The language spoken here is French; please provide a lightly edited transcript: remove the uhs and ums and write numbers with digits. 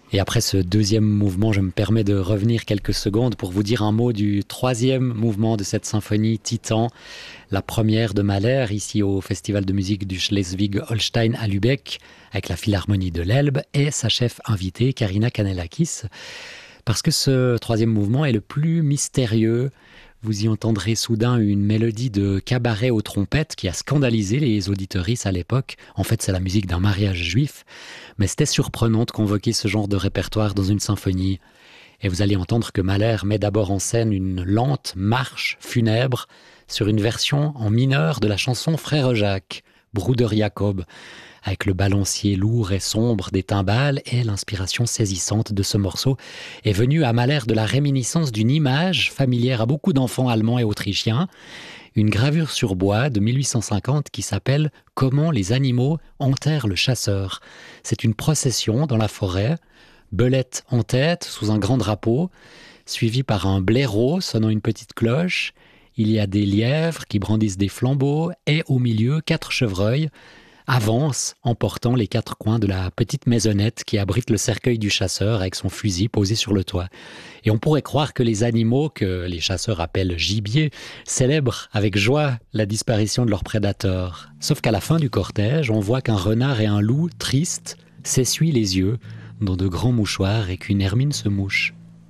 Et après ce deuxième mouvement, je me permets de revenir quelques secondes pour vous dire un mot du troisième mouvement de cette symphonie Titan, la première de Mahler, ici au Festival de musique du Schleswig-Holstein à Lübeck, avec la Philharmonie de l'Elbe et sa chef invitée, Karina Kanellakis. Parce que ce troisième mouvement est le plus mystérieux. Vous y entendrez soudain une mélodie de cabaret aux trompettes qui a scandalisé les auditeuristes à l'époque. En fait, c'est la musique d'un mariage juif. Mais c'était surprenant de convoquer ce genre de répertoire dans une symphonie. Et vous allez entendre que Mahler met d'abord en scène une lente marche funèbre sur une version en mineur de la chanson Frère Jacques, Bruder Jacob, avec le balancier lourd et sombre des timbales, et l'inspiration saisissante de ce morceau est venue à Mahler de la réminiscence d'une image familière à beaucoup d'enfants allemands et autrichiens, une gravure sur bois de 1850 qui s'appelle « Comment les animaux enterrent le chasseur ». C'est une procession dans la forêt, belette en tête sous un grand drapeau, suivi par un blaireau sonnant une petite cloche. Il y a des lièvres qui brandissent des flambeaux et au milieu, 4 chevreuils avancent en portant les 4 coins de la petite maisonnette qui abrite le cercueil du chasseur avec son fusil posé sur le toit. Et on pourrait croire que les animaux, que les chasseurs appellent gibier, célèbrent avec joie la disparition de leur prédateur. Sauf qu'à la fin du cortège, on voit qu'un renard et un loup, tristes, s'essuient les yeux dans de grands mouchoirs et qu'une hermine se mouche.